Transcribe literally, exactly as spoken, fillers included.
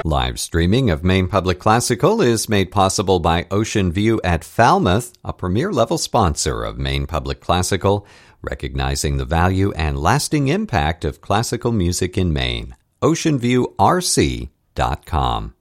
Live streaming of Maine Public Classical is made possible by Ocean View at Falmouth, a premier-level sponsor of Maine Public Classical, recognizing the value and lasting impact of classical music in Maine. ocean view r c dot com